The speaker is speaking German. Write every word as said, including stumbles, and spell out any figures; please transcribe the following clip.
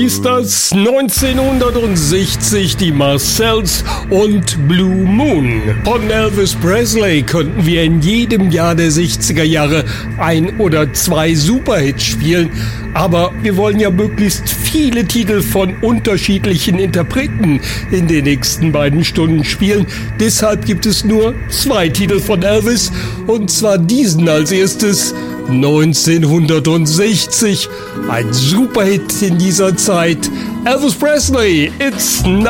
Ist das neunzehnhundertsechzig die Marcells und Blue Moon. Von Elvis Presley könnten wir in jedem Jahr der sechziger Jahre ein oder zwei Superhits spielen, aber wir wollen ja möglichst viele Titel von unterschiedlichen Interpreten in den nächsten beiden Stunden spielen. Deshalb gibt es nur zwei Titel von Elvis, und zwar diesen als erstes. neunzehnhundertsechzig, ein Superhit in dieser Zeit. Elvis Presley, It's Not